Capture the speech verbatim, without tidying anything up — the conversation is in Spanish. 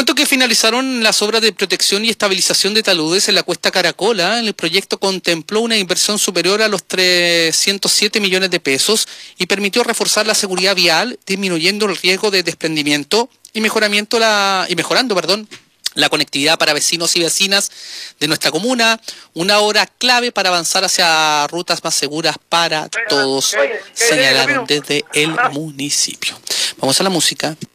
cuento que finalizaron las obras de protección y estabilización de taludes en la Cuesta Caracola. El proyecto contempló una inversión superior a los trescientos siete millones de pesos y permitió reforzar la seguridad vial, disminuyendo el riesgo de desprendimiento y mejoramiento la y mejorando, perdón, la conectividad para vecinos y vecinas de nuestra comuna, una obra clave para avanzar hacia rutas más seguras para todos, señalaron desde el municipio. Vamos a la música.